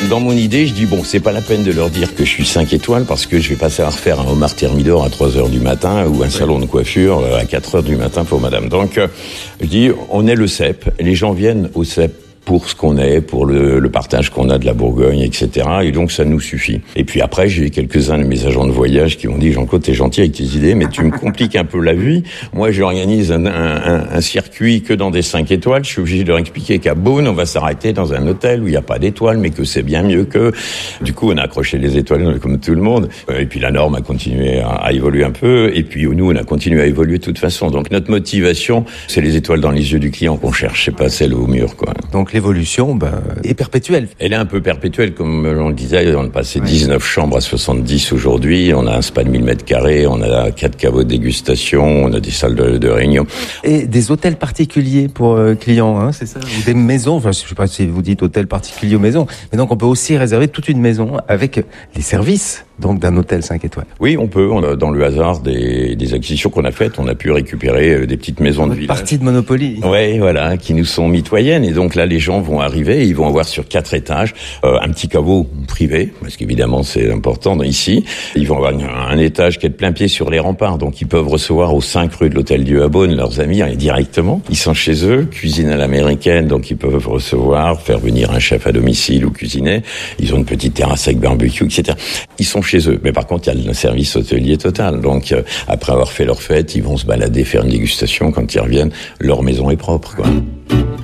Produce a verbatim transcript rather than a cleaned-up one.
Dans mon idée, je dis, bon, c'est pas la peine de leur dire que je suis cinq étoiles parce que je vais pas savoir faire un homard thermidor à trois heures du matin ou un salon de coiffure à quatre heures du matin pour madame. Donc, euh, je dis, on est le C E P. Les gens viennent au C E P pour ce qu'on est, pour le, le partage qu'on a de la Bourgogne, et cetera. Et donc, ça nous suffit. Et puis après, j'ai eu quelques-uns de mes agents de voyage qui m'ont dit, Jean-Claude, t'es gentil avec tes idées, mais tu me compliques un peu la vie. Moi, j'organise un, un, un circuit que dans des cinq étoiles. Je suis obligé de leur expliquer qu'à Beaune, on va s'arrêter dans un hôtel où il n'y a pas d'étoiles, mais que c'est bien mieux que... Du coup, on a accroché les étoiles comme tout le monde. Et puis, la norme a continué à, à évoluer un peu. Et puis, nous, on a continué à évoluer de toute façon. Donc, notre motivation, c'est les étoiles dans les yeux du client qu'on cherche. C'est pas celle au mur, quoi. Donc, l'évolution ben, est perpétuelle. Elle est un peu perpétuelle, comme on le disait, on a passé dix-neuf chambres à soixante-dix aujourd'hui, on a un spa de mille mètres carrés, on a quatre caveaux de dégustation, on a des salles de, de réunion. Et des hôtels particuliers pour euh, clients, hein, c'est ça? Ou des maisons, enfin je ne sais pas si vous dites hôtel particulier ou maison, mais donc on peut aussi réserver toute une maison avec les services donc d'un hôtel cinq étoiles. Oui, on peut. On a, dans le hasard des, des acquisitions qu'on a faites, on a pu récupérer des petites maisons de village. Partie de Monopoly. Oui, voilà, qui nous sont mitoyennes. Et donc là, les gens vont arriver, et ils vont avoir sur quatre étages euh, un petit caveau privé, parce qu'évidemment c'est important ici. Ils vont avoir un, un étage qui est de plein pied sur les remparts, donc ils peuvent recevoir aux cinq rue de l'Hôtel-Dieu à Beaune leurs amis hein, directement. Ils sont chez eux, cuisine à l'américaine, donc ils peuvent recevoir, faire venir un chef à domicile ou cuisiner. Ils ont une petite terrasse avec barbecue, et cetera. Ils sont chez eux. Mais par contre, il y a le service hôtelier total. Donc, euh, après avoir fait leur fête, ils vont se balader, faire une dégustation. Quand ils reviennent, leur maison est propre, quoi.